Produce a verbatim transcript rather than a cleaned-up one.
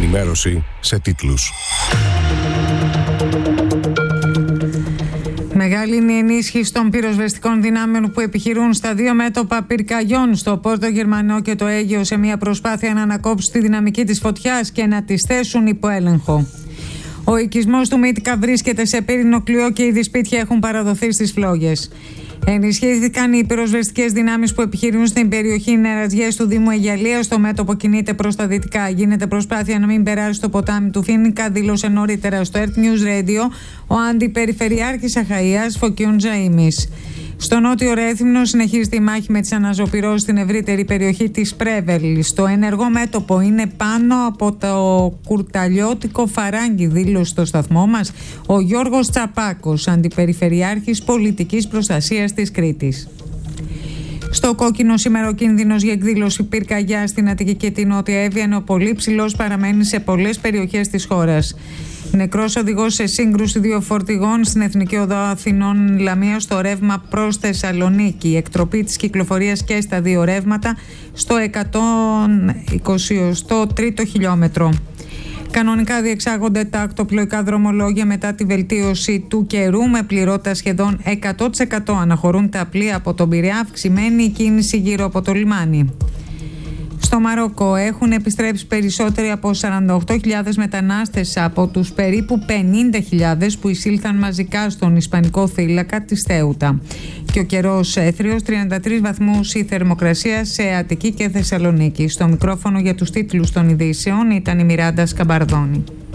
ενημέρωση σε τίτλους. Μεγάλη είναι η ενίσχυση των πυροσβεστικών δυνάμεων που επιχειρούν στα δύο μέτωπα πυρκαγιών, στο Πόρτο Γερμανό και το Αίγαιο, σε μια προσπάθεια να ανακόψουν τη δυναμική της φωτιάς και να τις θέσουν υπό έλεγχο. Ο οικισμός του Μύτικα βρίσκεται σε πύρινο κλειό και ήδη σπίτια έχουν παραδοθεί στις φλόγες. Ενισχύθηκαν οι πυροσβεστικές δυνάμεις που επιχειρούν στην περιοχή νεραζιές του Δήμου Αιγιαλίας. Στο μέτωπο κινείται προς τα δυτικά. Γίνεται προσπάθεια να μην περάσει στο ποτάμι του Φίνικα, δήλωσε νωρίτερα στο Earth News Radio ο Αντιπεριφερειάρχης Αχαΐας Φωκίων Τζαΐμις. Στο νότιο Ρέθυμνο συνεχίζεται η μάχη με τις αναζωπυρώσεις στην ευρύτερη περιοχή της Πρέβελης. Το ενεργό μέτωπο είναι πάνω από το κουρταλιώτικο Φαράγγι, δήλωσε στο σταθμό μας ο Γιώργος Τσαπάκος, Αντιπεριφερειάρχης Πολιτικής Προστασίας της Κρήτης. Στο κόκκινο σήμερα ο κίνδυνος για εκδήλωση πυρκαγιά στην Αττική και την Νότια Εύβοια, ενώ πολύ ψηλός παραμένει σε πολλές περιοχές της χώρας. Νεκρός οδηγός σε σύγκρουση δύο φορτηγών στην Εθνική Οδό Αθηνών Λαμία στο ρεύμα προς Θεσσαλονίκη. Η εκτροπή της κυκλοφορίας και στα δύο ρεύματα στο εκατόν εικοστό τρίτο χιλιόμετρο. Κανονικά διεξάγονται τα ακτοπλοϊκά δρομολόγια μετά τη βελτίωση του καιρού, με πληρότητα σχεδόν εκατό τοις εκατό. Αναχωρούν τα πλοία από τον Πειραιά, αυξημένη η κίνηση γύρω από το λιμάνι. Στο Μαρόκο έχουν επιστρέψει περισσότεροι από σαράντα οκτώ χιλιάδες μετανάστες από τους περίπου πενήντα χιλιάδες που εισήλθαν μαζικά στον Ισπανικό θύλακα της Θέουτα. Και ο καιρός έθριος, τριάντα τρεις βαθμούς η θερμοκρασία σε Αττική και Θεσσαλονίκη. Στο μικρόφωνο για τους τίτλους των ειδήσεων ήταν η Μιράντα Σκαμπαρδόνη.